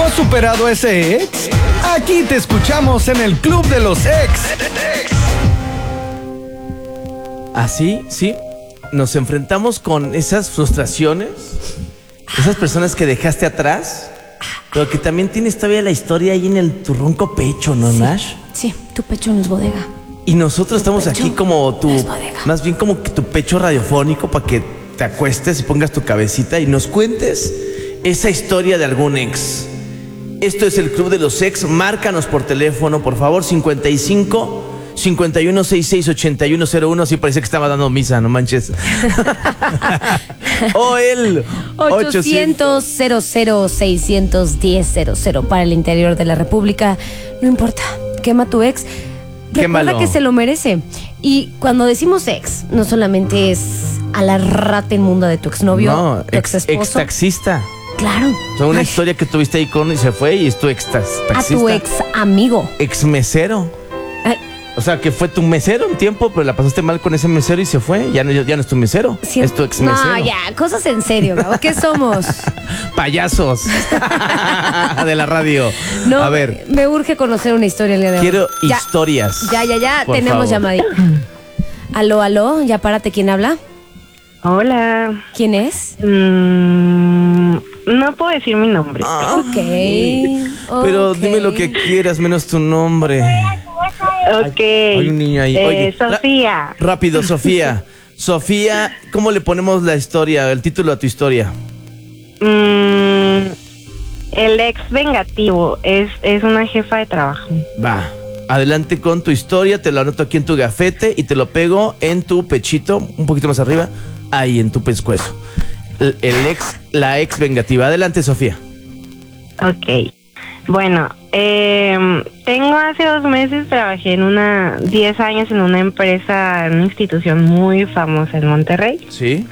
has superado a ese ex? Aquí te escuchamos en el Club de los Ex. Así, sí, nos enfrentamos con esas frustraciones, esas personas que dejaste atrás, pero que también tienes todavía la historia ahí en tu ronco pecho, ¿no, Nash? Sí, tu pecho no es bodega. Y nosotros estamos aquí como no es bodega. más bien como que tu pecho radiofónico para que te acuestes y pongas tu cabecita y nos cuentes esa historia de algún ex. Esto es el Club de los Ex. Márcanos por teléfono, por favor, 55 51 66 8101. Así parece que estaba dando misa, no manches. O el 800 00 610 00 para el interior de la República. No importa, quema a tu ex. Recuerda Quémalo. que se lo merece. Y cuando decimos ex, no solamente es a la rata inmunda de tu exnovio, No, tu ex exesposo. taxista. Claro. O sea, una Ay, historia que tuviste ahí con y se fue y es tu ex a taxista. tu ex amigo. Ex mesero. Ay, O sea, que fue tu mesero un tiempo, pero la pasaste mal con ese mesero y se fue. Ya no es tu mesero, es tu ex mesero. No, ya, cosas en serio, Gabo. ¿Qué somos? Payasos de la radio. No, A ver, me urge conocer una historia el día de hoy. quiero Ya, historias. Ya, Por tenemos favor. llamadita. Aló, ya párate, ¿quién habla? Hola. ¿Quién es? No puedo decir mi nombre. Ok. Pero ok. dime lo que quieras, menos tu nombre. Ok. Hay un niño ahí. Oye, Sofía. rápido, Sofía. Sofía, ¿cómo le ponemos la historia, el título a tu historia? El ex vengativo es una jefa de trabajo. Va, adelante con tu historia, te lo anoto aquí en tu gafete y te lo pego en tu pechito, un poquito más arriba, ahí en tu pescuezo. La ex vengativa. Adelante, Sofía. Ok. Bueno, tengo hace 2 meses, trabajé 10 años en una empresa, en una institución muy famosa en Monterrey. ¿Sí?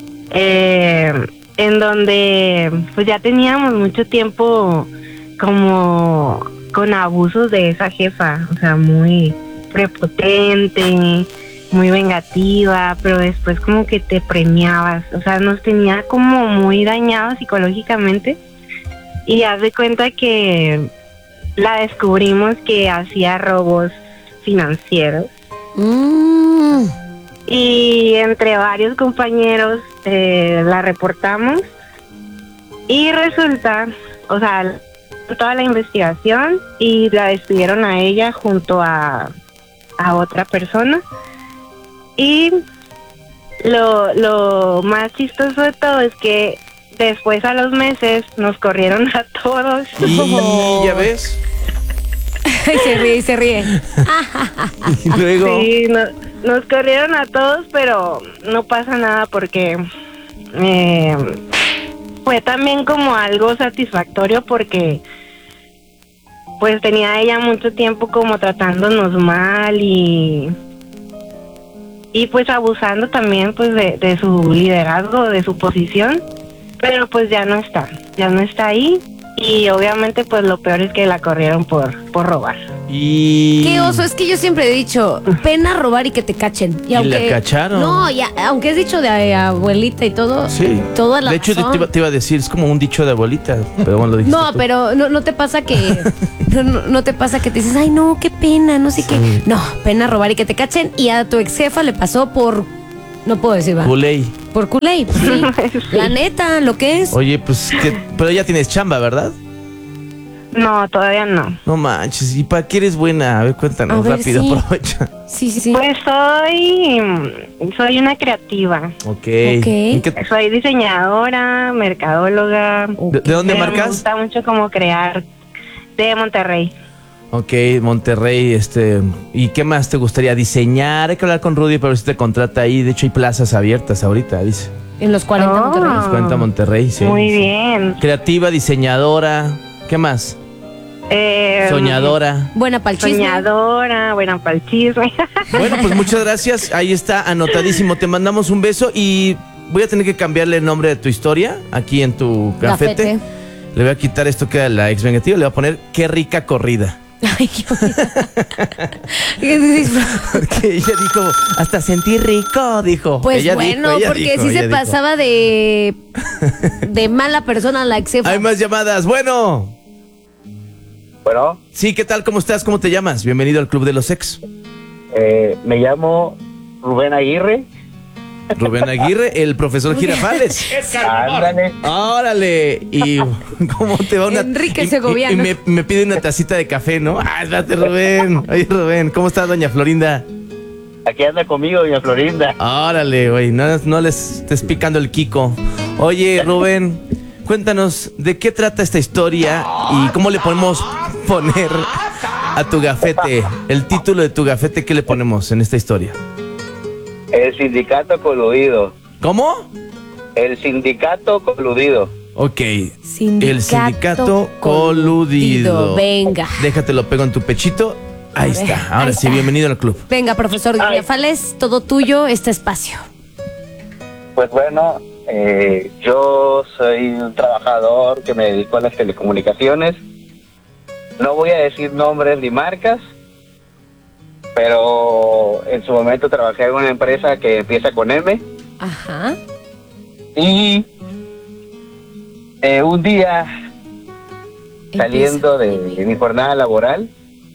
En donde pues ya teníamos mucho tiempo como con abusos de esa jefa, o sea, muy prepotente, muy vengativa, pero después como que te premiabas, o sea, nos tenía como muy dañados psicológicamente. Y haz de cuenta que la descubrimos que hacía robos financieros. Y entre varios compañeros la reportamos. Y resulta, o sea, toda la investigación y la despidieron a ella junto a otra persona. Y lo más chistoso de todo es que después a los meses nos corrieron a todos. Y ya ves. se ríe. Y luego. Sí, nos corrieron a todos, pero no pasa nada porque fue también como algo satisfactorio porque pues tenía ella mucho tiempo como tratándonos mal y pues abusando también pues de su liderazgo, de su posición. Pero pues ya no está ahí y obviamente pues lo peor es que la corrieron por robar. Y. Qué oso, es que yo siempre he dicho, pena robar y que te cachen. Y la cacharon. No, ya, aunque es dicho de abuelita y todo, Sí. toda la De hecho, razón. te iba a decir, es como un dicho de abuelita, pero bueno, lo dijiste. No, tú. pero no te pasa que no te pasa que te dices, ay no, qué pena, no sé qué. No, pena robar y que te cachen. Y a tu ex jefa le pasó por, no puedo decir, ¿va? Culey. Por culé, sí. Sí. La neta, lo que es. Oye, pues, pero ya tienes chamba, ¿verdad? No, todavía no. No manches, ¿y para qué eres buena? A ver, cuéntanos, A ver, rápido, sí. aprovecha. Sí. Pues soy una creativa. Ok. Ok. ¿En qué- Soy diseñadora, mercadóloga. ¿De dónde Pero marcas? Me gusta mucho como crear de Monterrey. Ok, Monterrey, ¿y qué más te gustaría diseñar? Hay que hablar con Rudy para ver si te contrata ahí. De hecho, hay plazas abiertas ahorita, dice. En los 40 Oh. Monterrey. Nos cuenta Monterrey, sí. Muy bien. Creativa, diseñadora. ¿Qué más? Soñadora. Buena pa'l chisme. Soñadora, buena para el chisme. Bueno, pues muchas gracias. Ahí está, anotadísimo. Te mandamos un beso y voy a tener que cambiarle el nombre de tu historia aquí en tu gafete. Gafete. Le voy a quitar esto que era la ex vengativa. Le voy a poner qué rica corrida. Ay, qué Porque ella dijo, hasta sentí rico, dijo. Pues Ella bueno, dijo, ella porque dijo, sí ella se dijo. pasaba de mala persona la ex jefa. Hay más llamadas. Bueno. Bueno, Sí, ¿qué tal? ¿Cómo estás? ¿Cómo te llamas? Bienvenido al Club de los Ex. me llamo Rubén Aguirre. Rubén Aguirre, el profesor Girafales. Ándale. ¡Órale! ¿Y cómo te va una... Enrique y- Segoviano. Y me pide una tacita de café, ¿no? ¡Ah, espérate, Rubén! Oye, Rubén, ¿cómo está doña Florinda? Aquí anda conmigo, doña Florinda. Órale, güey, no les estés picando el Kiko. Oye, Rubén, cuéntanos, ¿de qué trata esta historia y cómo le podemos poner a tu gafete? El título de tu gafete, ¿qué le ponemos en esta historia? El sindicato coludido. ¿Cómo? El sindicato coludido. Ok. Sindicato El sindicato coludido. Venga. Déjate lo pego en tu pechito. Ahí A ver, está. Ahora ahí sí, está. bienvenido al club. Venga, profesor Girafales, todo tuyo este espacio. Pues bueno, yo soy un trabajador que me dedico a las telecomunicaciones. No voy a decir nombres ni marcas, pero en su momento trabajé en una empresa que empieza con M. Ajá. Y un día, saliendo de mi jornada laboral,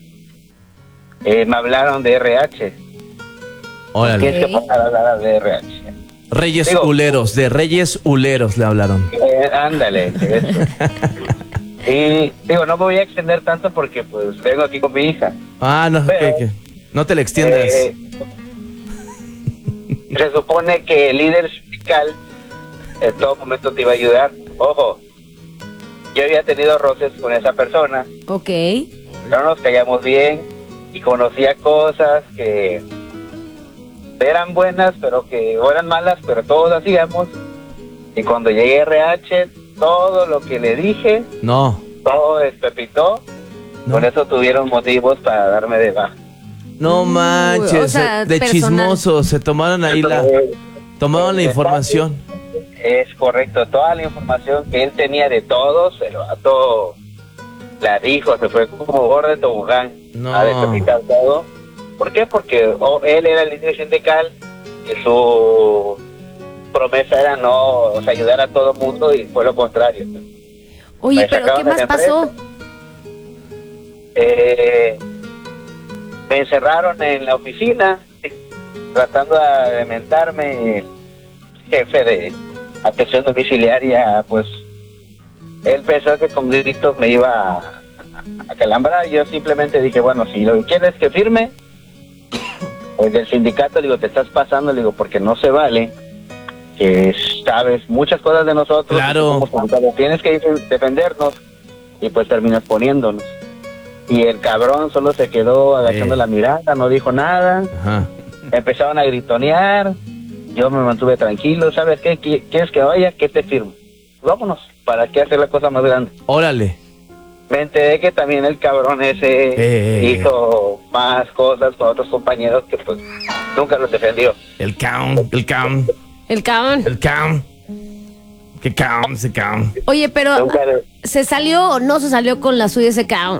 me hablaron de RH. Órale. Tienes que pasar a hablar de RH. Reyes Digo- Uleros, de Reyes Uleros le hablaron. Ándale, eso. Y digo, no me voy a extender tanto porque pues vengo aquí con mi hija. Ah, no, Pero- que no te le extiendas. Se supone que el líder sindical en todo momento te iba a ayudar. Ojo, yo había tenido roces con esa persona, Ok. no nos callamos bien y conocía cosas que eran buenas, pero que o eran malas, pero todos hacíamos. Y cuando llegué a RH, todo lo que le dije, No, todo despepitó. no. Con eso tuvieron motivos para darme de baja. No manches, o sea, de personal. chismosos, se tomaron ahí tomaron la información. Es correcto, toda la información que él tenía de todos, el vato la dijo, se fue como gordo de tobogán No. a despepitar todo. ¿Por qué? Porque él era el líder sindical y su promesa era no, o sea, ayudar a todo el mundo, y fue lo contrario. Oye, Me pero sacaron ¿qué de más la pasó? Me encerraron en la oficina tratando de mentarme. El jefe de atención domiciliaria, pues él pensó que con gritos me iba a calambrar. Yo simplemente dije, bueno, si lo que quieres que firme, pues del sindicato, digo, te estás pasando, le digo, porque no se vale que sabes muchas cosas de nosotros. Claro. Como sindicato, tienes que defendernos, y pues terminas poniéndonos. Y el cabrón solo se quedó agachando la mirada, no dijo nada. Ajá. Empezaron a gritonear. Yo me mantuve tranquilo. ¿Sabes qué? ¿Quieres que vaya? ¿Qué te firmo? Vámonos. ¿Para qué hacer la cosa más grande? Órale. Me enteré que también el cabrón ese hizo más cosas con otros compañeros que pues nunca los defendió. El count. El cabrón. El count. ¿Qué count? Se count. Oye, pero Nunca, ¿se salió o no se salió con la suya ese cabrón?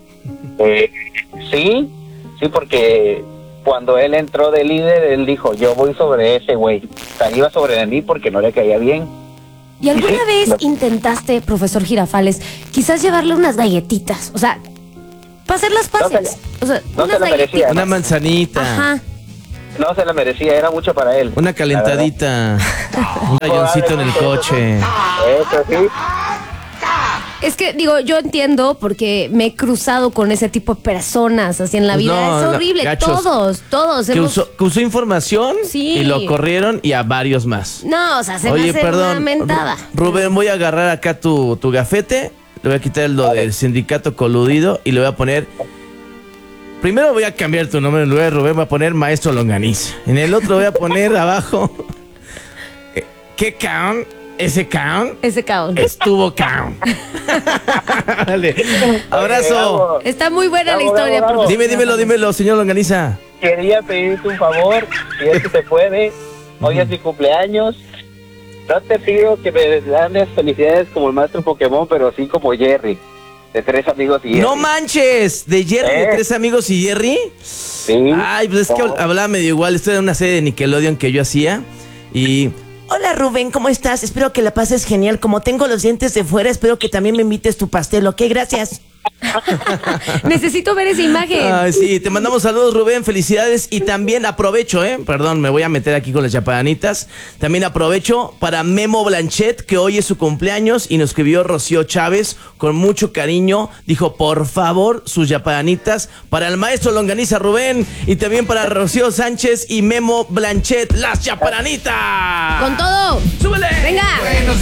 sí, porque cuando él entró de líder, él dijo, yo voy sobre ese güey. O sea, iba sobre de mí porque no le caía bien. ¿Y alguna Sí, vez no. intentaste, profesor Girafales, quizás llevarle unas galletitas? O sea, para hacer las paces. O sea, no unas se la merecía. galletitas. Una manzanita. Ajá. No se la merecía, era mucho para él. Una calentadita. Un rayoncito en el coche. Eso sí. Es que, digo, yo entiendo porque me he cruzado con ese tipo de personas así en la Pues vida. no, es horrible. gachos. Todos Que hemos... usó información Sí. y lo corrieron, y a varios más. No, o sea, se me Oye, hace perdón. una mentada. Rubén, voy a agarrar acá tu gafete. Le voy a quitar lo del sindicato coludido y le voy a poner. Primero voy a cambiar tu nombre. En lugar de Rubén voy a poner Maestro Longaniza. En el otro voy a poner abajo. ¿Qué count? Ese count Ese cabrón. estuvo count. Dale. Abrazo. Está muy buena la Bravo, historia, bravo, bravo. profesor. Dímelo, señor Longaniza. Quería pedirte un favor, si es que se puede. Hoy es mi cumpleaños. No te pido que me des felicidades como el maestro Pokémon, pero sí como Jerry, de Tres Amigos y Jerry. No manches, de Jerry, de Tres Amigos y Jerry. Sí. Ay, pues es que hablaba medio igual. Esto era una serie de Nickelodeon que yo hacía. Y hola Rubén, ¿cómo estás? Espero que la pases genial. Como tengo los dientes de fuera, espero que también me invites tu pastel, ¿ok? Gracias. Necesito ver esa imagen. Ay, sí, te mandamos saludos, Rubén, felicidades. Y también aprovecho, perdón, me voy a meter aquí con las chapanitas. También aprovecho para Memo Blanchet, que hoy es su cumpleaños, y nos escribió Rocío Chávez con mucho cariño. Dijo, por favor, sus chapanitas para el maestro Longaniza Rubén, y también para Rocío Sánchez y Memo Blanchet, las chapanitas. Con todo. ¡Súbele! Venga.